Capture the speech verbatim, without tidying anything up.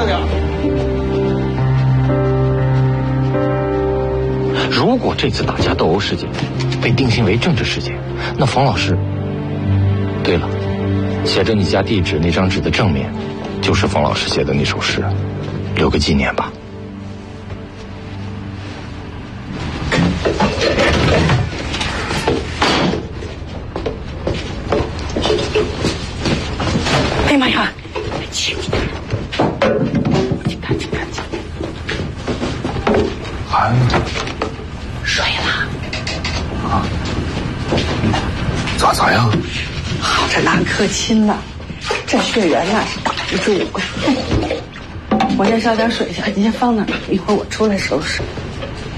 着点。 如果这次打架斗殴事件被定性为政治事件，那冯老师，对了，写着你家地址那张纸的正面，就是冯老师写的那首诗，留个纪念吧。 哎呀妈呀！轻点，轻看轻看轻看。 还睡了啊？咋咋样？ 好着呢，可亲了。这血缘呐是挡不住。我先烧点水去，你先放那儿，一会儿我出来收拾。